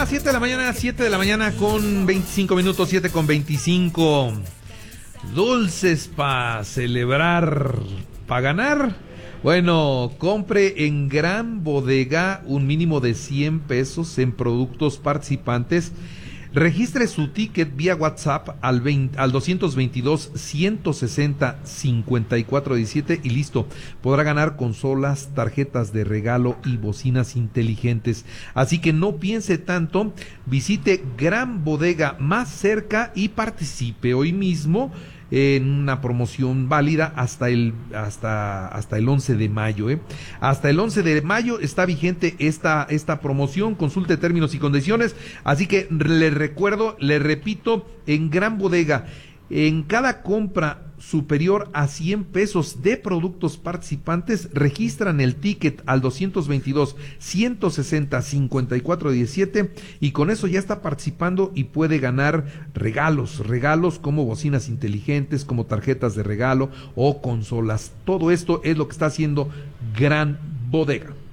las 7 de la mañana con 25 minutos, 7 con 25. Dulces para celebrar, para ganar. Bueno, compre en Gran Bodega un mínimo de 100 pesos en productos participantes. Registre su ticket vía WhatsApp al 222-160-5417 y listo. Podrá ganar consolas, tarjetas de regalo y bocinas inteligentes. Así que no piense tanto, visite Gran Bodega más cerca y participe hoy mismo en una promoción válida hasta el 11 de mayo, Hasta el 11 de mayo está vigente esta promoción. Consulte términos y condiciones. Así que le repito, en Gran Bodega, en cada compra superior a 100 pesos de productos participantes, registran el ticket al 222-160-5417 y con eso ya está participando y puede ganar regalos como bocinas inteligentes, como tarjetas de regalo o consolas. Todo esto es lo que está haciendo Gran Bodega.